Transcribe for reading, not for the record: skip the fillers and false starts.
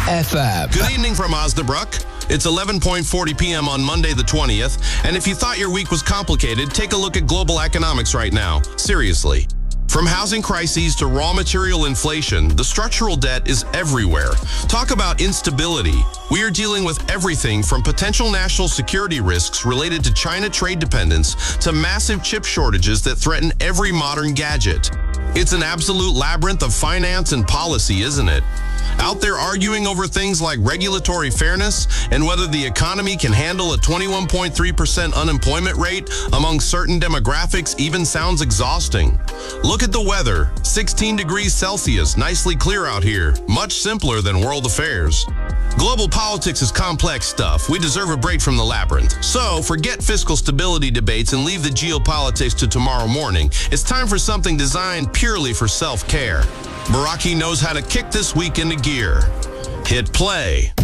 FM. Good evening from Osnabrück. It's 11:40 p.m. on Monday the 20th, and if you thought your week was complicated, take a look at global economics right now. Seriously. From housing crises to raw material inflation, the structural debt is everywhere. Talk about instability. We are dealing with everything from potential national security risks related to China trade dependence to massive chip shortages that threaten every modern gadget. It's an absolute labyrinth of finance and policy, isn't it? Out there arguing over things like regulatory fairness and whether the economy can handle a 21.3% unemployment rate among certain demographics even sounds exhausting. Look at the weather, 16 degrees Celsius, nicely clear out here, much simpler than world affairs. Global politics is complex stuff. We deserve a break from the labyrinth. So forget fiscal stability debates and leave the geopolitics to tomorrow morning. It's time for something designed purely for self-care. Meraki knows how to kick this week into gear. Hit play.